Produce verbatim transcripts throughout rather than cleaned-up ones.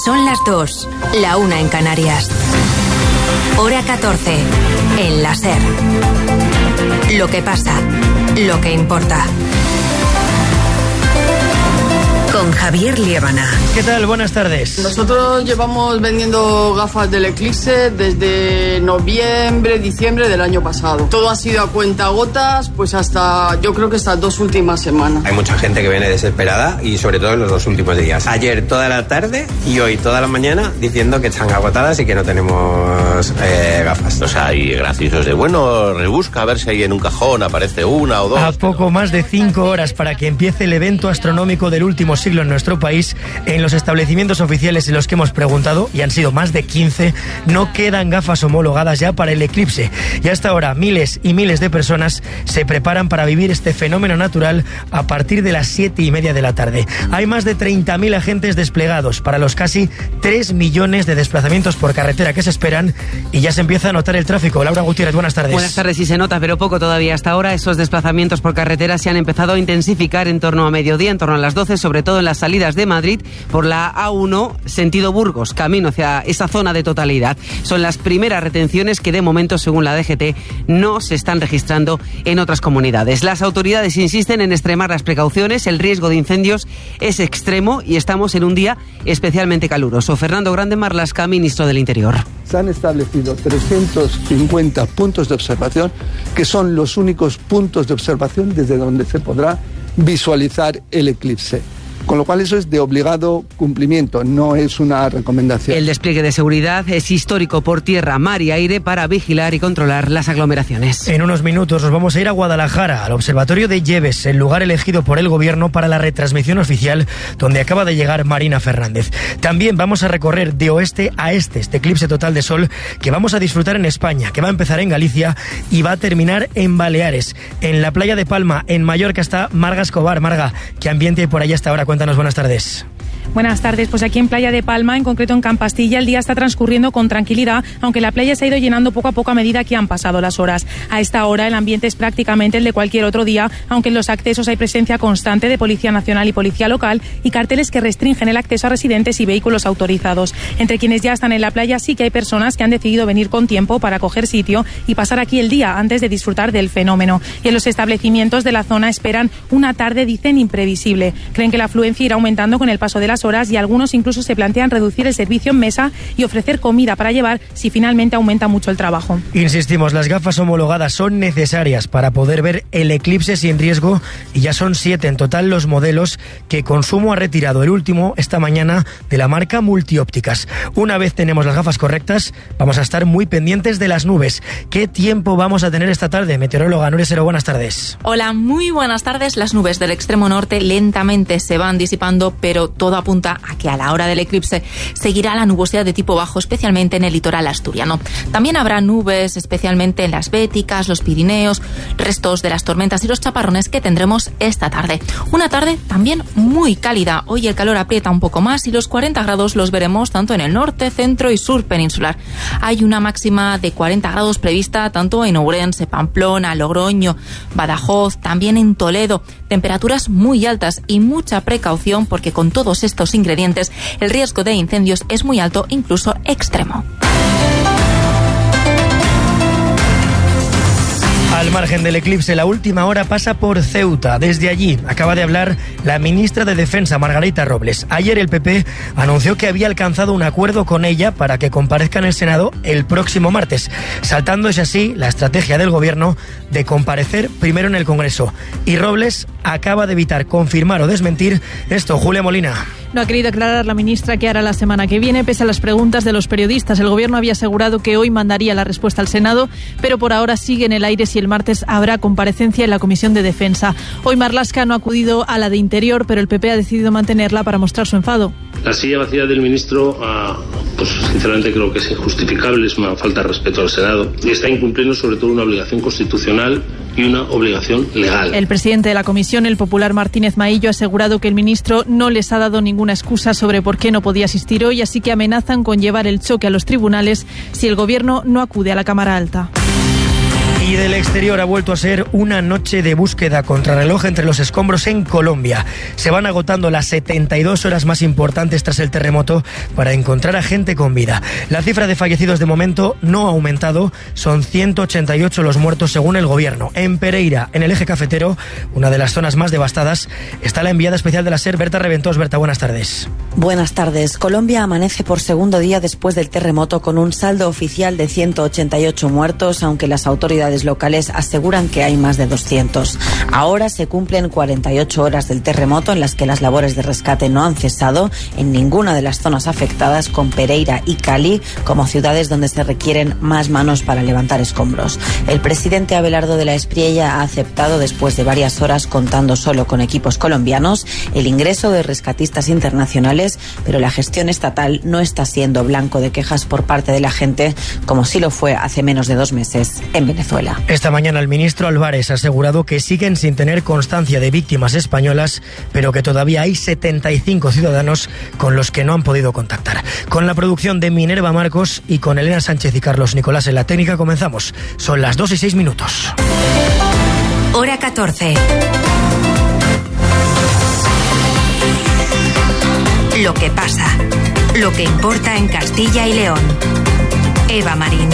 Son las dos, la una en Canarias. Hora catorce, en la SER. Lo que pasa, lo que importa. Con Javier Liébana. ¿Qué tal? Buenas tardes. Nosotros llevamos vendiendo gafas del Eclipse desde noviembre, diciembre del año pasado. Todo ha sido a cuentagotas, pues hasta, yo creo que estas dos últimas semanas. Hay mucha gente que viene desesperada y sobre todo en los dos últimos días. Ayer toda la tarde y hoy toda la mañana diciendo que están agotadas y que no tenemos eh, gafas. O sea, hay graciosos de, bueno, rebusca a ver si ahí en un cajón aparece una o dos. A poco pero... más de cinco horas para que empiece el evento astronómico del último siglo en nuestro país, en los establecimientos oficiales en los que hemos preguntado, y han sido más de quince, no quedan gafas homologadas ya para el eclipse. Y hasta ahora miles y miles de personas se preparan para vivir este fenómeno natural a partir de las siete y media de la tarde. Hay más de treinta mil agentes desplegados para los casi tres millones de desplazamientos por carretera que se esperan, y ya se empieza a notar el tráfico. Laura Gutiérrez, buenas tardes. Buenas tardes, sí se nota, pero poco todavía. Hasta ahora esos desplazamientos por carretera se han empezado a intensificar en torno a mediodía, en torno a las doce, sobre todo en las salidas de Madrid por la A uno, sentido Burgos, camino hacia esa zona de totalidad. Son las primeras retenciones que de momento, según la D G T, no se están registrando en otras comunidades. Las autoridades insisten en extremar las precauciones, el riesgo de incendios es extremo y estamos en un día especialmente caluroso. Fernando Grande Marlaska, ministro del Interior. Se han establecido trescientos cincuenta puntos de observación, que son los únicos puntos de observación desde donde se podrá visualizar el eclipse. Con lo cual eso es de obligado cumplimiento, no es una recomendación. El despliegue de seguridad es histórico por tierra, mar y aire para vigilar y controlar las aglomeraciones. En unos minutos nos vamos a ir a Guadalajara, al Observatorio de Lleves, el lugar elegido por el Gobierno para la retransmisión oficial, donde acaba de llegar Marina Fernández. También vamos a recorrer de oeste a este, este eclipse total de sol que vamos a disfrutar en España, que va a empezar en Galicia y va a terminar en Baleares. En la playa de Palma, en Mallorca, está Marga Escobar. Marga, ¿qué ambiente hay por allá hasta ahora? Cuéntanos, buenas tardes. Buenas tardes, pues aquí en Playa de Palma, en concreto en Campastilla, el día está transcurriendo con tranquilidad, aunque la playa se ha ido llenando poco a poco a medida que han pasado las horas. A esta hora el ambiente es prácticamente el de cualquier otro día, aunque en los accesos hay presencia constante de Policía Nacional y Policía Local y carteles que restringen el acceso a residentes y vehículos autorizados. Entre quienes ya están en la playa sí que hay personas que han decidido venir con tiempo para coger sitio y pasar aquí el día antes de disfrutar del fenómeno. Y en los establecimientos de la zona esperan una tarde, dicen, imprevisible. Creen que la afluencia irá aumentando con el paso de las horas y algunos incluso se plantean reducir el servicio en mesa y ofrecer comida para llevar si finalmente aumenta mucho el trabajo. Insistimos, las gafas homologadas son necesarias para poder ver el eclipse sin riesgo y ya son siete en total los modelos que Consumo ha retirado, el último esta mañana de la marca Multiópticas. Una vez tenemos las gafas correctas, vamos a estar muy pendientes de las nubes. ¿Qué tiempo vamos a tener esta tarde? Meteoróloga Nuria Sero, buenas tardes. Hola, muy buenas tardes. Las nubes del extremo norte lentamente se van disipando, pero todo apunta a que a la hora del eclipse seguirá la nubosidad de tipo bajo, especialmente en el litoral asturiano. También habrá nubes, especialmente en las Béticas, los Pirineos, restos de las tormentas y los chaparrones que tendremos esta tarde. Una tarde también muy cálida. Hoy el calor aprieta un poco más y los cuarenta grados los veremos tanto en el norte, centro y sur peninsular. Hay una máxima de cuarenta grados prevista tanto en Ourense, Pamplona, Logroño, Badajoz, también en Toledo. Temperaturas muy altas y mucha precaución porque con todos estos ingredientes el riesgo de incendios es muy alto, incluso extremo. Al margen del eclipse, la última hora pasa por Ceuta. Desde allí acaba de hablar la ministra de Defensa, Margarita Robles. Ayer el P P anunció que había alcanzado un acuerdo con ella para que comparezca en el Senado el próximo martes, saltándose así la estrategia del Gobierno de comparecer primero en el Congreso. Y Robles acaba de evitar confirmar o desmentir esto. Julia Molina. No ha querido aclarar la ministra qué hará la semana que viene, pese a las preguntas de los periodistas. El Gobierno había asegurado que hoy mandaría la respuesta al Senado, pero por ahora sigue en el aire si el martes habrá comparecencia en la Comisión de Defensa. Hoy Marlaska no ha acudido a la de Interior, pero el P P ha decidido mantenerla para mostrar su enfado. La silla vacía del ministro, pues sinceramente creo que es injustificable, es una falta de respeto al Senado y está incumpliendo sobre todo una obligación constitucional y una obligación legal. El presidente de la comisión, el popular Martínez Maillo, ha asegurado que el ministro no les ha dado ninguna excusa sobre por qué no podía asistir hoy, así que amenazan con llevar el choque a los tribunales si el Gobierno no acude a la Cámara Alta. Y del exterior ha vuelto a ser una noche de búsqueda contrarreloj entre los escombros en Colombia. Se van agotando las setenta y dos horas más importantes tras el terremoto para encontrar a gente con vida. La cifra de fallecidos de momento no ha aumentado, son ciento ochenta y ocho los muertos según el gobierno. En Pereira, en el eje cafetero, una de las zonas más devastadas, está la enviada especial de la SER, Berta Reventós. Berta, buenas tardes. Buenas tardes. Colombia amanece por segundo día después del terremoto con un saldo oficial de ciento ochenta y ocho muertos, aunque las autoridades locales aseguran que hay más de doscientos. Ahora se cumplen cuarenta y ocho horas del terremoto en las que las labores de rescate no han cesado en ninguna de las zonas afectadas, con Pereira y Cali como ciudades donde se requieren más manos para levantar escombros. El presidente Abelardo de la Espriella ha aceptado, después de varias horas contando solo con equipos colombianos, el ingreso de rescatistas internacionales, pero la gestión estatal no está siendo blanco de quejas por parte de la gente, como sí lo fue hace menos de dos meses en Venezuela. Esta mañana el ministro Álvarez ha asegurado que siguen sin tener constancia de víctimas españolas, pero que todavía hay setenta y cinco ciudadanos con los que no han podido contactar. Con la producción de Minerva Marcos y con Elena Sánchez y Carlos Nicolás en la técnica comenzamos. Son las dos y seis minutos. Hora catorce. Lo que pasa, lo que importa en Castilla y León. Eva Marín.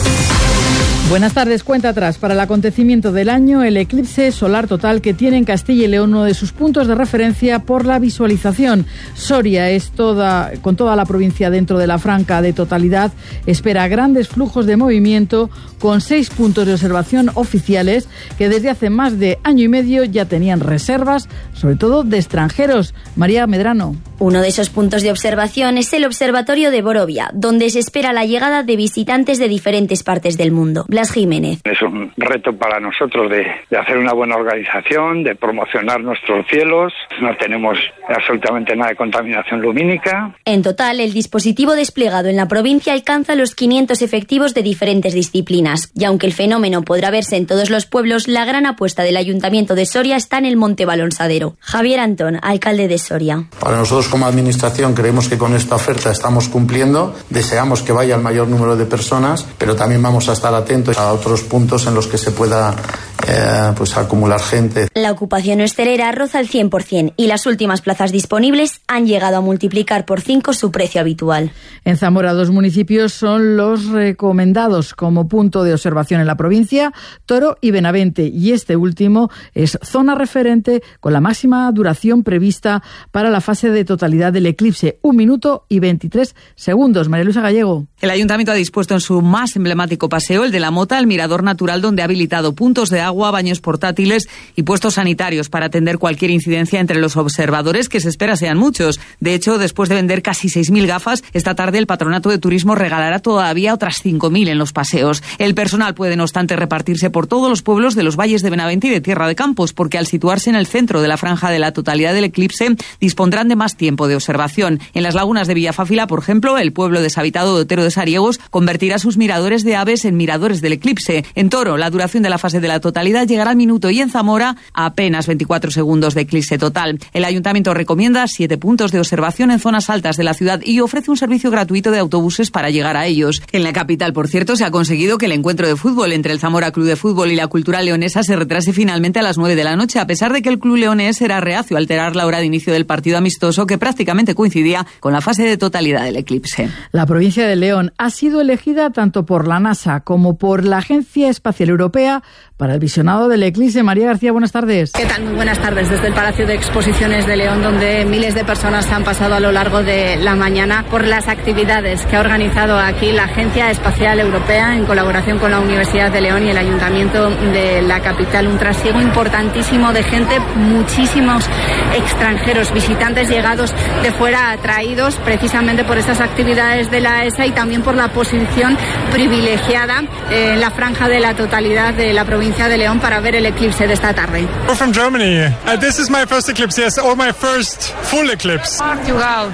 Buenas tardes. Cuenta atrás para el acontecimiento del año, el eclipse solar total que tiene en Castilla y León uno de sus puntos de referencia por la visualización. Soria es toda, con toda la provincia dentro de la franja de totalidad, espera grandes flujos de movimiento con seis puntos de observación oficiales que desde hace más de año y medio ya tenían reservas, sobre todo de extranjeros. María Medrano. Uno de esos puntos de observación es el Observatorio de Borovia, donde se espera la llegada de visitantes de diferentes partes del mundo. Blas Jiménez. Es un reto para nosotros de, de hacer una buena organización, de promocionar nuestros cielos. No tenemos absolutamente nada de contaminación lumínica. En total, el dispositivo desplegado en la provincia alcanza los quinientos efectivos de diferentes disciplinas. Y aunque el fenómeno podrá verse en todos los pueblos, la gran apuesta del Ayuntamiento de Soria está en el Monte Balonsadero. Javier Antón, alcalde de Soria. Para nosotros como administración creemos que con esta oferta estamos cumpliendo. Deseamos que vaya el mayor número de personas, pero también vamos a estar atentos a otros puntos en los que se pueda eh, pues acumular gente. La ocupación hostelera roza el cien por ciento y las últimas plazas disponibles han llegado a multiplicar por cinco su precio habitual. En Zamora, dos municipios son los recomendados como punto de observación en la provincia, Toro y Benavente, y este último es zona referente con la máxima duración prevista para la fase de totalidad del eclipse, un minuto y veintitrés segundos. María Luisa Gallego. El Ayuntamiento ha dispuesto en su más emblemático paseo, el de la Mota, el mirador natural, donde ha habilitado puntos de agua, baños portátiles y puestos sanitarios para atender cualquier incidencia entre los observadores, que se espera sean muchos. De hecho, después de vender casi seis mil gafas, esta tarde el Patronato de Turismo regalará todavía otras cinco mil en los paseos. El personal puede, no obstante, repartirse por todos los pueblos de los valles de Benavente y de Tierra de Campos, porque al situarse en el centro de la franja de la totalidad del eclipse, dispondrán de más tiempo de observación. En las lagunas de Villafáfila, por ejemplo, el pueblo deshabitado de Otero de Sariegos convertirá sus miradores de aves en miradores del eclipse. En Toro, la duración de la fase de la totalidad llegará al minuto, y en Zamora a apenas veinticuatro segundos de eclipse total. El Ayuntamiento recomienda siete puntos de observación en zonas altas de la ciudad y ofrece un servicio gratuito de autobuses para llegar a ellos. En la capital, por cierto, se ha conseguido que el encuentro de fútbol entre el Zamora Club de Fútbol y la Cultural Leonesa se retrase finalmente a las nueve de la noche, a pesar de que el club leonés era reacio a alterar la hora de inicio del partido amistoso, que prácticamente coincidía con la fase de totalidad del eclipse. La provincia de León ha sido elegida tanto por la NASA como por la Agencia Espacial Europea para el visionado del eclipse. María García, buenas tardes. ¿Qué tal? Muy buenas tardes. Desde el Palacio de Exposiciones de León, donde miles de personas han pasado a lo largo de la mañana por las actividades que ha organizado aquí la Agencia Espacial Europea en colaboración con la Universidad de León y el Ayuntamiento de la capital. Un trasiego importantísimo de gente, muchísimos extranjeros, visitantes llegados de fuera, atraídos precisamente por estas actividades de la E S A y también por la posición privilegiada en la franja de la totalidad de la provincia de León para ver el eclipse de esta tarde. I'm from Germany. Uh, this is my first eclipse, yes, or my first full eclipse. Portugal,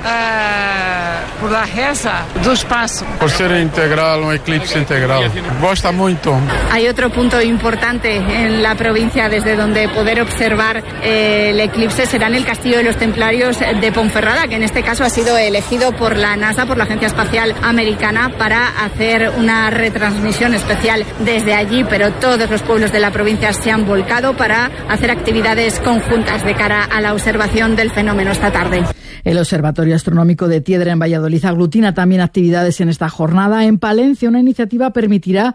uh, por la reza do espaço. Por ser integral, un eclipse integral. Gosta muito. Hay otro punto importante en la provincia desde donde poder observar eh, el eclipse será en el Castillo de los Templarios de Ponferrada, que en este caso ha sido elegido por la NASA, por la Agencia Espacial Americana, Dominicana para hacer una retransmisión especial desde allí, pero todos los pueblos de la provincia se han volcado para hacer actividades conjuntas de cara a la observación del fenómeno esta tarde. El Observatorio Astronómico de Tiedra en Valladolid aglutina también actividades en esta jornada. En Palencia, una iniciativa permitirá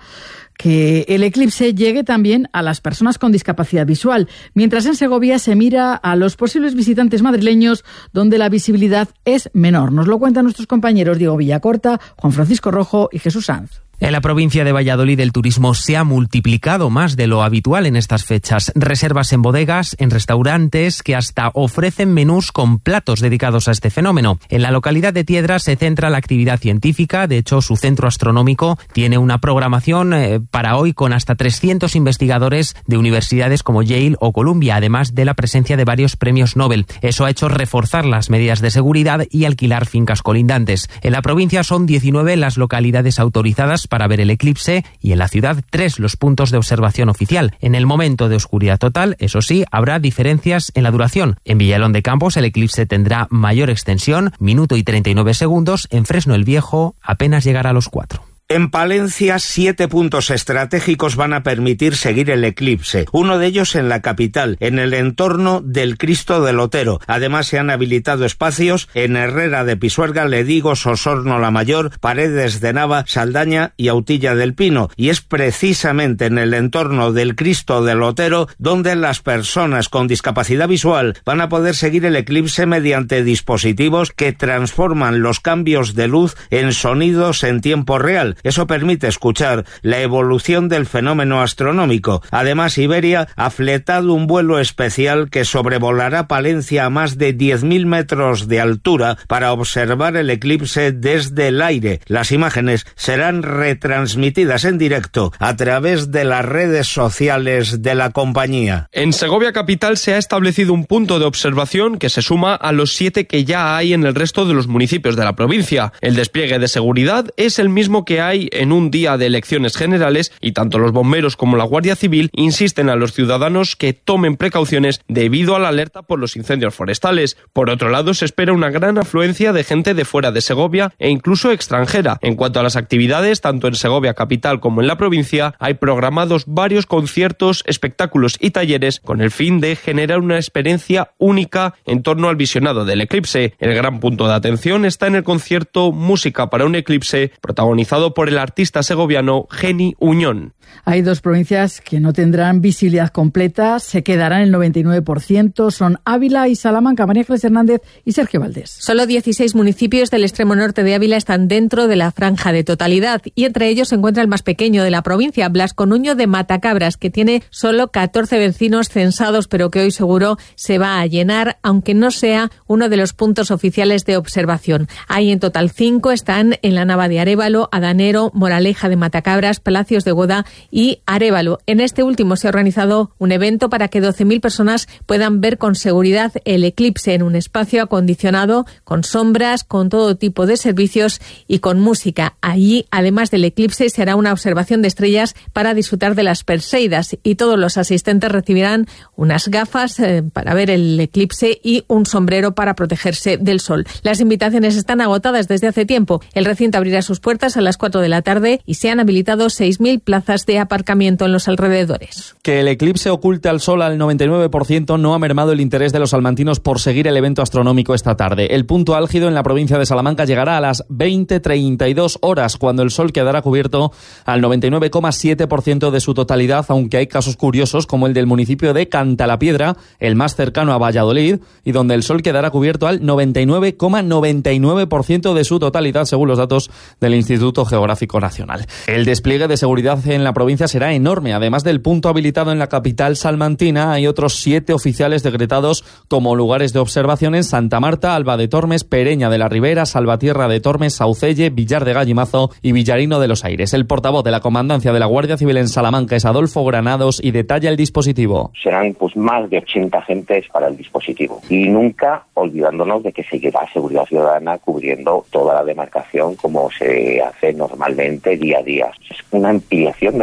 que el eclipse llegue también a las personas con discapacidad visual, mientras en Segovia se mira a los posibles visitantes madrileños donde la visibilidad es menor. Nos lo cuentan nuestros compañeros Diego Villacorta, Juan Francisco Rojo y Jesús Sanz. En la provincia de Valladolid el turismo se ha multiplicado más de lo habitual en estas fechas. Reservas en bodegas, en restaurantes que hasta ofrecen menús con platos dedicados a este fenómeno. En la localidad de Tiedra se centra la actividad científica. De hecho, su centro astronómico tiene una programación eh, para hoy con hasta trescientos investigadores de universidades como Yale o Columbia, además de la presencia de varios premios Nobel. Eso ha hecho reforzar las medidas de seguridad y alquilar fincas colindantes. En la provincia son diecinueve las localidades autorizadas para ver el eclipse y en la ciudad tres los puntos de observación oficial. En el momento de oscuridad total, eso sí, habrá diferencias en la duración. En Villalón de Campos el eclipse tendrá mayor extensión, minuto y treinta y nueve segundos. En Fresno el Viejo apenas llegará a los cuatro. En Palencia, siete puntos estratégicos van a permitir seguir el eclipse. Uno de ellos en la capital, en el entorno del Cristo del Otero. Además, se han habilitado espacios en Herrera de Pisuerga, Ledigo, Sosorno la Mayor, Paredes de Nava, Saldaña y Autilla del Pino. Y es precisamente en el entorno del Cristo del Otero donde las personas con discapacidad visual van a poder seguir el eclipse mediante dispositivos que transforman los cambios de luz en sonidos en tiempo real. Eso permite escuchar la evolución del fenómeno astronómico. Además, Iberia ha fletado un vuelo especial que sobrevolará Palencia a más de diez mil metros de altura para observar el eclipse desde el aire. Las imágenes serán retransmitidas en directo a través de las redes sociales de la compañía. En Segovia capital se ha establecido un punto de observación que se suma a los siete que ya hay en el resto de los municipios de la provincia. El despliegue de seguridad es el mismo que hay en un día de elecciones generales y tanto los bomberos como la Guardia Civil insisten a los ciudadanos que tomen precauciones debido a la alerta por los incendios forestales. Por otro lado, se espera una gran afluencia de gente de fuera de Segovia e incluso extranjera. En cuanto a las actividades, tanto en Segovia capital como en la provincia, hay programados varios conciertos, espectáculos y talleres con el fin de generar una experiencia única en torno al visionado del eclipse. El gran punto de atención está en el concierto Música para un eclipse, protagonizado por el artista segoviano Geni Uñón. Hay dos provincias que no tendrán visibilidad completa, se quedarán el noventa y nueve por ciento, son Ávila y Salamanca. María Ángeles Hernández y Sergio Valdés. Solo dieciséis municipios del extremo norte de Ávila están dentro de la franja de totalidad y entre ellos se encuentra el más pequeño de la provincia, Blasco Nuño de Matacabras, que tiene solo catorce vecinos censados, pero que hoy seguro se va a llenar, aunque no sea uno de los puntos oficiales de observación. Hay en total cinco, están en la Nava de Arévalo, Adanero, Moraleja de Matacabras, Palacios de Goda y Arévalo. En este último se ha organizado un evento para que doce mil personas puedan ver con seguridad el eclipse en un espacio acondicionado, con sombras, con todo tipo de servicios y con música. Allí, además del eclipse, se hará una observación de estrellas para disfrutar de las Perseidas y todos los asistentes recibirán unas gafas eh, para ver el eclipse y un sombrero para protegerse del sol. Las invitaciones están agotadas desde hace tiempo. El recinto abrirá sus puertas a las cuatro de la tarde y se han habilitado seis mil plazas de aparcamiento en los alrededores. Que el eclipse oculte al sol al noventa y nueve por ciento no ha mermado el interés de los salmantinos por seguir el evento astronómico esta tarde. El punto álgido en la provincia de Salamanca llegará a las veinte treinta y dos horas, cuando el sol quedará cubierto al noventa y nueve coma siete por ciento de su totalidad, aunque hay casos curiosos como el del municipio de Cantalapiedra, el más cercano a Valladolid, y donde el sol quedará cubierto al noventa y nueve coma noventa y nueve por ciento de su totalidad, según los datos del Instituto Geográfico Nacional. El despliegue de seguridad en la provincia será enorme. Además del punto habilitado en la capital salmantina, hay otros siete oficiales decretados como lugares de observación en Santa Marta, Alba de Tormes, Pereña de la Ribera, Salvatierra de Tormes, Saucelle, Villar de Gallimazo y Villarino de los Aires. El portavoz de la Comandancia de la Guardia Civil en Salamanca es Adolfo Granados y detalla el dispositivo. Serán pues más de ochenta agentes para el dispositivo y nunca olvidándonos de que seguirá Seguridad Ciudadana cubriendo toda la demarcación como se hace normalmente día a día. Es una ampliación de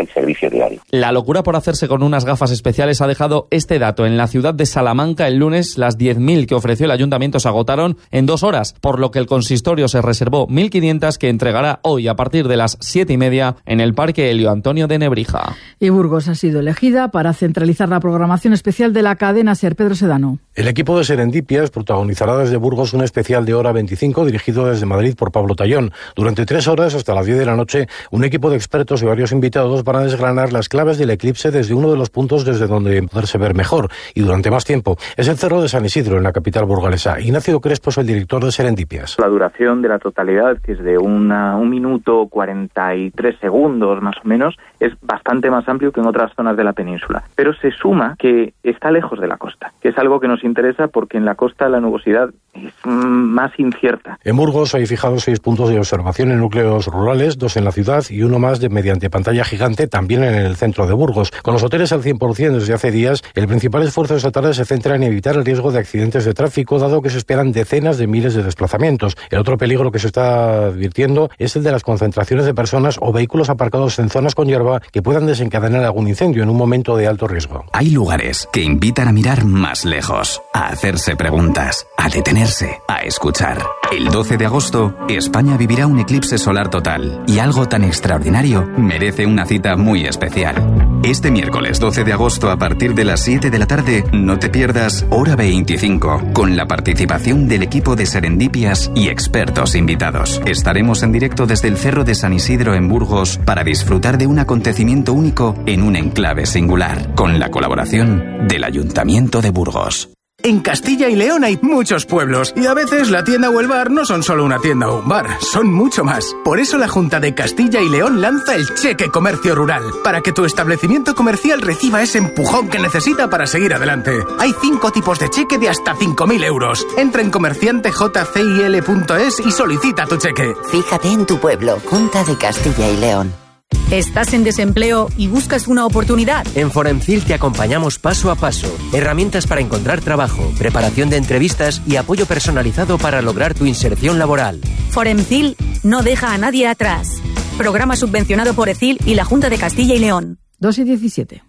el servicio diario. La locura por hacerse con unas gafas especiales ha dejado este dato. En la ciudad de Salamanca el lunes las diez mil que ofreció el ayuntamiento se agotaron en dos horas, por lo que el consistorio se reservó mil quinientas que entregará hoy a partir de las siete y media en el Parque Helio Antonio de Nebrija. Y Burgos ha sido elegida para centralizar la programación especial de la cadena SER. Pedro Sedano. El equipo de Serendipias protagonizará desde Burgos un especial de hora veinticinco dirigido desde Madrid por Pablo Tallón. Durante tres horas hasta las diez de la noche, un equipo de expertos y varios invitados van a desgranar las claves del eclipse desde uno de los puntos desde donde poderse ver mejor y durante más tiempo. Es el Cerro de San Isidro, en la capital burgalesa. Ignacio Crespo es el director de Serendipias. La duración de la totalidad, que es de una, un minuto cuarenta y tres segundos más o menos, es bastante más amplio que en otras zonas de la península. Pero se suma que está lejos de la costa, que es algo que nos interesa porque en la costa la nubosidad es más incierta. En Burgos hay fijados seis puntos de observación en núcleos rurales, dos en la ciudad y uno más de mediante pantalla gigante también en el centro de Burgos. Con los hoteles al cien por ciento desde hace días, el principal esfuerzo esta tarde se centra en evitar el riesgo de accidentes de tráfico, dado que se esperan decenas de miles de desplazamientos. El otro peligro que se está advirtiendo es el de las concentraciones de personas o vehículos aparcados en zonas con hierba que puedan desencadenar algún incendio en un momento de alto riesgo. Hay lugares que invitan a mirar más lejos, a hacerse preguntas, a detenerse, a escuchar. El doce de agosto, España vivirá un eclipse solar total y algo tan extraordinario merece una cita muy especial. Este miércoles doce de agosto a partir de las siete de la tarde, no te pierdas Hora veinticinco, con la participación del equipo de Serendipias y expertos invitados. Estaremos en directo desde el Cerro de San Isidro en Burgos para disfrutar de un acontecimiento único en un enclave singular, con la colaboración del Ayuntamiento de Burgos. En Castilla y León hay muchos pueblos y a veces la tienda o el bar no son solo una tienda o un bar, son mucho más. Por eso la Junta de Castilla y León lanza el Cheque Comercio Rural, para que tu establecimiento comercial reciba ese empujón que necesita para seguir adelante. Hay cinco tipos de cheque de hasta cinco mil euros. Entra en comerciante j c i l punto es y solicita tu cheque. Fíjate en tu pueblo, Junta de Castilla y León. ¿Estás en desempleo y buscas una oportunidad? En Foremcil te acompañamos paso a paso. Herramientas para encontrar trabajo, preparación de entrevistas y apoyo personalizado para lograr tu inserción laboral. Foremcil no deja a nadie atrás. Programa subvencionado por E C I L y la Junta de Castilla y León. dos y diecisiete.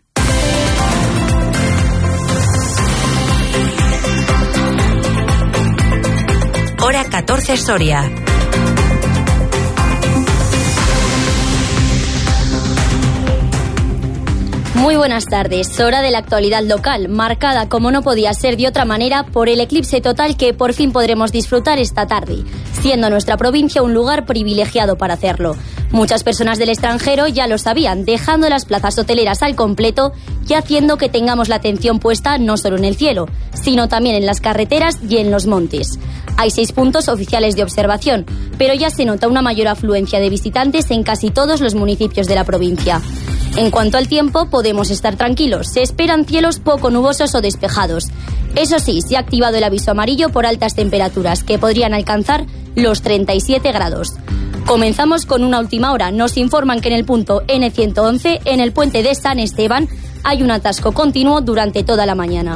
Hora catorce Soria. Muy buenas tardes. Hora de la actualidad local, marcada como no podía ser de otra manera por el eclipse total que por fin podremos disfrutar esta tarde, siendo nuestra provincia un lugar privilegiado para hacerlo. Muchas personas del extranjero ya lo sabían, dejando las plazas hoteleras al completo y haciendo que tengamos la atención puesta no solo en el cielo, sino también en las carreteras y en los montes. Hay seis puntos oficiales de observación, pero ya se nota una mayor afluencia de visitantes en casi todos los municipios de la provincia. En cuanto al tiempo, podemos estar tranquilos. Se esperan cielos poco nubosos o despejados. Eso sí, se ha activado el aviso amarillo por altas temperaturas, que podrían alcanzar los treinta y siete grados. Comenzamos con una última hora. Nos informan que en el punto ene ciento once, en el puente de San Esteban, hay un atasco continuo durante toda la mañana.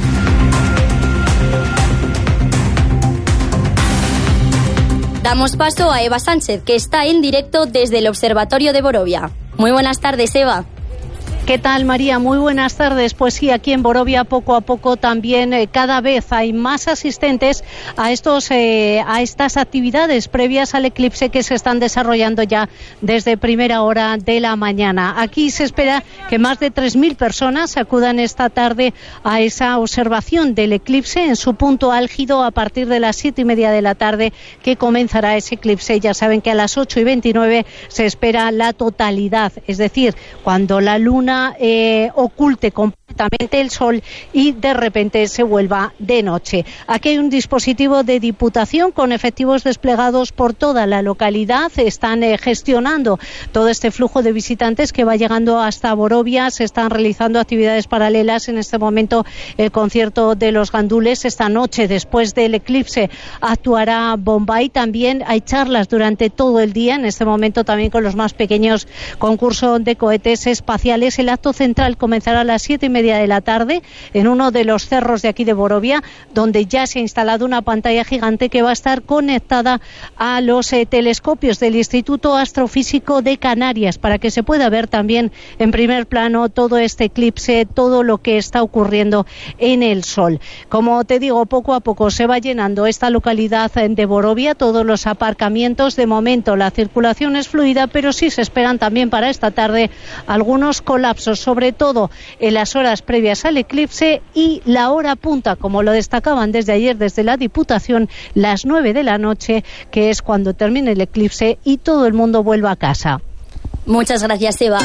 Damos paso a Eva Sánchez, que está en directo desde el Observatorio de Borovia. Muy buenas tardes, Eva. ¿Qué tal, María? Muy buenas tardes. Pues sí, aquí en Borovia poco a poco también eh, cada vez hay más asistentes a estos eh, a estas actividades previas al eclipse que se están desarrollando ya desde primera hora de la mañana. Aquí se espera que más de tres mil personas acudan esta tarde a esa observación del eclipse en su punto álgido a partir de las siete y media de la tarde, que comenzará ese eclipse. Ya saben que a las ocho y veintinueve se espera la totalidad, es decir, cuando la luna Eh, oculte completamente el sol y de repente se vuelva de noche. Aquí hay un dispositivo de Diputación con efectivos desplegados por toda la localidad. Están eh, gestionando todo este flujo de visitantes que va llegando hasta Borovia. Se están realizando actividades paralelas. En este momento el concierto de los gandules. Esta noche, después del eclipse, actuará Bombay. También hay charlas durante todo el día. En este momento también con los más pequeños, concurso de cohetes espaciales. El acto central comenzará a las siete y media media de la tarde en uno de los cerros de aquí de Borovia, donde ya se ha instalado una pantalla gigante que va a estar conectada a los eh, telescopios del Instituto Astrofísico de Canarias, para que se pueda ver también en primer plano todo este eclipse, todo lo que está ocurriendo en el Sol. Como te digo, poco a poco se va llenando esta localidad de Borovia, todos los aparcamientos. De momento la circulación es fluida, pero sí se esperan también para esta tarde algunos colapsos, sobre todo en las horas previas al eclipse y la hora punta, como lo destacaban desde ayer desde la Diputación, las nueve de la noche, que es cuando termine el eclipse y todo el mundo vuelva a casa. Muchas gracias, Eva.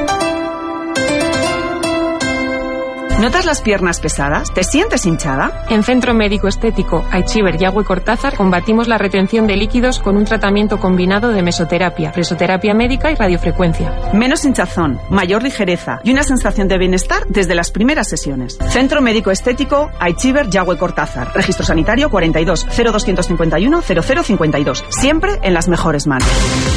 ¿Notas las piernas pesadas? ¿Te sientes hinchada? En Centro Médico Estético Aichiver Yagüe Cortázar combatimos la retención de líquidos con un tratamiento combinado de mesoterapia, presoterapia médica y radiofrecuencia. Menos hinchazón, mayor ligereza y una sensación de bienestar desde las primeras sesiones. Centro Médico Estético Aichiver Yagüe Cortázar. Registro sanitario cuarenta y dos cero doscientos cincuenta y uno cero cero cincuenta y dos. Siempre en las mejores manos.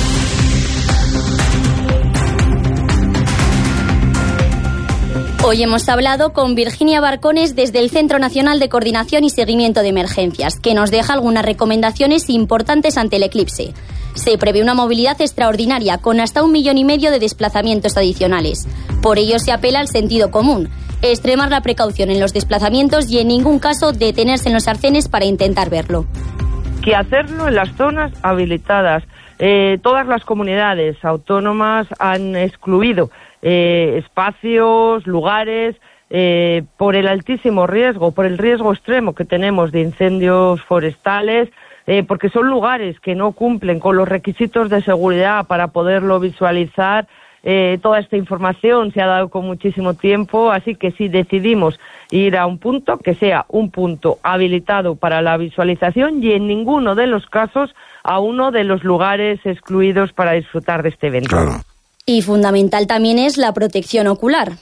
Hoy hemos hablado con Virginia Barcones desde el Centro Nacional de Coordinación y Seguimiento de Emergencias, que nos deja algunas recomendaciones importantes ante el eclipse. Se prevé una movilidad extraordinaria, con hasta un millón y medio de desplazamientos adicionales. Por ello se apela al sentido común, extremar la precaución en los desplazamientos y en ningún caso detenerse en los arcenes para intentar verlo. Que hacerlo en las zonas habilitadas. Eh, todas las comunidades autónomas han excluido Eh, espacios, lugares, eh, por el altísimo riesgo, por el riesgo extremo que tenemos de incendios forestales, eh, porque son lugares que no cumplen con los requisitos de seguridad para poderlo visualizar. Eh, toda esta información se ha dado con muchísimo tiempo, así que si decidimos ir a un punto, que sea un punto habilitado para la visualización y en ninguno de los casos a uno de los lugares excluidos para disfrutar de este evento. Claro. Y fundamental también es la protección ocular.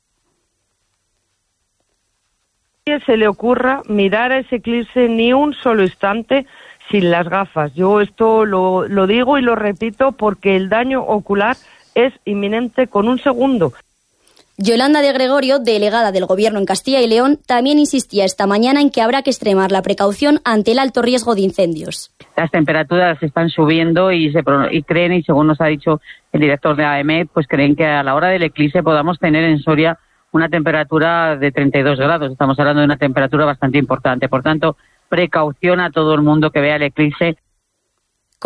Que se le ocurra mirar a ese eclipse ni un solo instante sin las gafas. Yo esto lo, lo digo y lo repito porque el daño ocular es inminente con un segundo. Yolanda de Gregorio, delegada del Gobierno en Castilla y León, también insistía esta mañana en que habrá que extremar la precaución ante el alto riesgo de incendios. Las temperaturas están subiendo y se y creen, y según nos ha dicho el director de A M E, pues creen que a la hora del eclipse podamos tener en Soria una temperatura de treinta y dos grados. Estamos hablando de una temperatura bastante importante. Por tanto, precaución a todo el mundo que vea el eclipse.